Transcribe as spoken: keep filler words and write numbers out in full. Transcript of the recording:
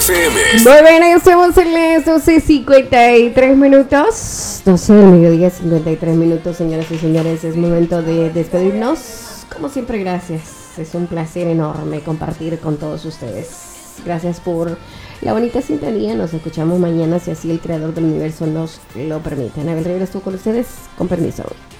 F M. Muy bien, estamos en las doce cincuenta y tres minutos. doce del mediodía, cincuenta y tres minutos, señoras y señores. Es momento de despedirnos. Como siempre, gracias. Es un placer enorme compartir con todos ustedes. Gracias por la bonita sintonía. Nos escuchamos mañana, si así el creador del universo nos lo permite. Anabel Rivera estuvo con ustedes. Con permiso.